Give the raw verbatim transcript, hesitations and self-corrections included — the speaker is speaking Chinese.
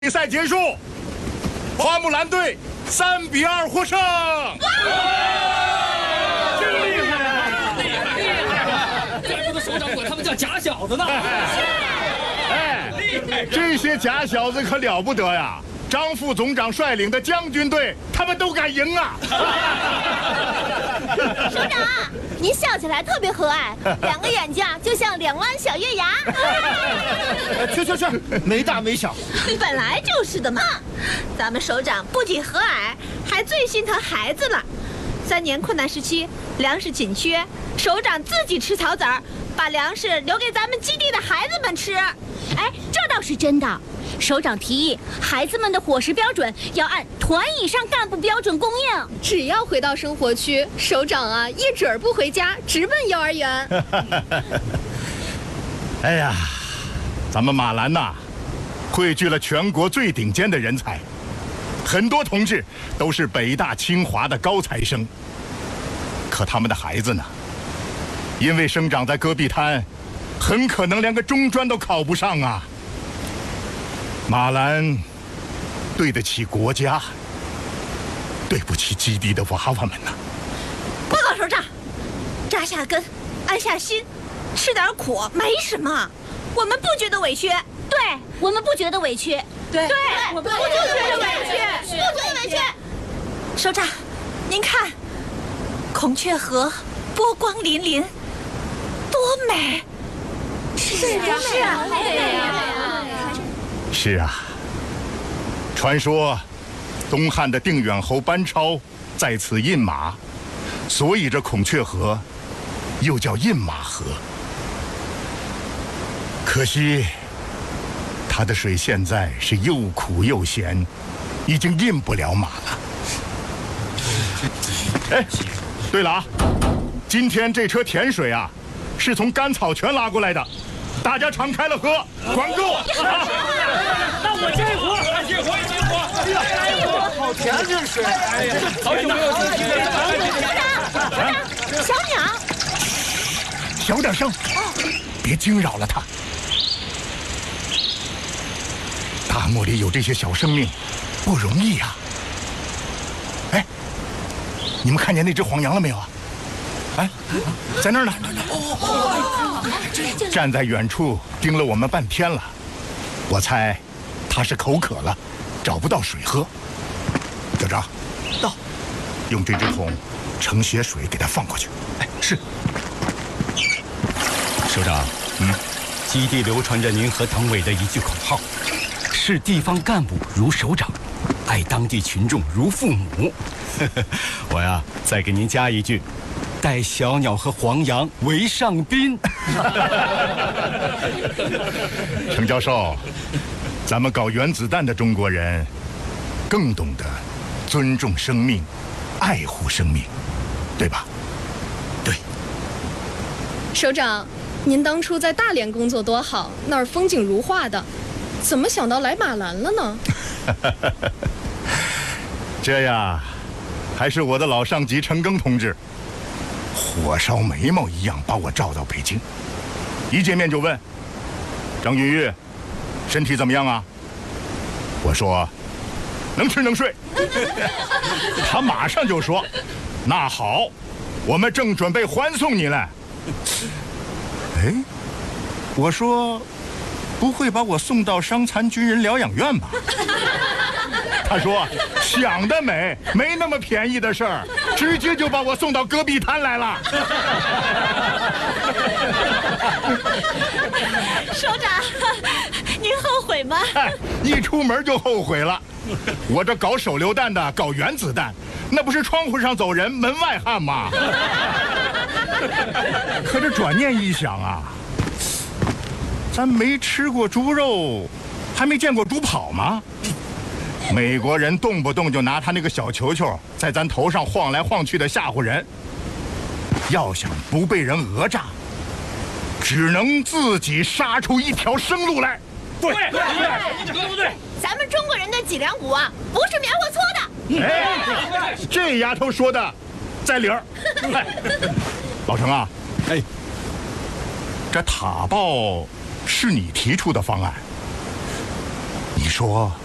比赛结束，花木兰队三比二获胜。 真厉害啊！厉害厉害！怪不得首长管他们叫假小子呢。 哎，这些假小子可了不得呀！张副总长率领的将军队，他们都敢赢啊！ 首长，您笑起来特别和蔼，两个眼睛就像两弯小月牙。 去去去，没大没小。 本来就是的嘛。咱们首长不仅和蔼，还最心疼孩子了。三年困难时期，粮食紧缺，首长自己吃草籽儿，把粮食留给咱们基地的孩子们吃。 哎，这倒是真的。首长提议，孩子们的伙食标准要按团以上干部标准供应。 只要回到生活区，首长啊一准儿不回家，直奔幼儿园。 哎呀，咱们马兰呐，汇聚了全国最顶尖的人才，很多同志都是北大清华的高材生。可他们的孩子呢，因为生长在戈壁滩，很可能连个中专都考不上啊。马兰对得起国家，对不起基地的娃娃们呐。 报告首长，扎下根，安下心，吃点苦没什么，我们不觉得委屈。 对，我们不觉得委屈。 对对， 我们不觉得委屈，不觉得委屈。首长，您看，孔雀河波光粼粼，多美！ 是啊，是啊，好美呀！ 是啊，传说东汉的定远侯班超在此饮马，所以这孔雀河又叫饮马河。可惜它的水现在是又苦又咸，已经饮不了马了。哎，对了啊，今天这车甜水啊，是从甘草泉拉过来的。大家敞开了喝，管够！ 那我接一壶，接壶，接壶！ 哎呀，好甜这水！哎呀， 好久没有喝酒了。小鸟， 小点声，别惊扰了它。大漠里有这些小生命，不容易呀。哎，你们看见那只黄羊了没有啊？哎，在那儿呢。站在远处盯了我们半天了，我猜他是口渴了，找不到水喝。校长，到，用这只桶盛些水给他放过去。哎，是。 首长，嗯，基地流传着您和党委的一句口号：视地方干部如首长，爱当地群众如父母。我呀，再给您加一句。待小鸟和黄羊为上宾。 程教授，咱们搞原子弹的中国人，更懂得尊重生命，爱护生命，对吧？对。 首长，您当初在大连工作多好，那儿风景如画的，怎么想到来马兰了呢？ 这呀，还是我的老上级陈赓同志。火烧眉毛一样把我召到北京，一见面就问张云玉身体怎么样啊？我说能吃能睡。他马上就说那好，我们正准备欢送你来。哎，我说不会把我送到伤残军人疗养院吧？他说想得美，没那么便宜的事儿，直接就把我送到戈壁滩来了。 首长，您后悔吗？ 哎，一出门就后悔了。我这搞手榴弹的，搞原子弹，那不是窗户上走人，门外汉吗？可这转念一想啊，咱没吃过猪肉，还没见过猪跑吗？美国人动不动就拿他那个小球球在咱头上晃来晃去的吓唬人，要想不被人讹诈，只能自己杀出一条生路来。 对对对，对不对？ 咱们中国人的脊梁骨啊，不是棉花搓的。 哎，这丫头说的在理儿。哎，老程啊， 哎， 这塔报是你提出的方案，你说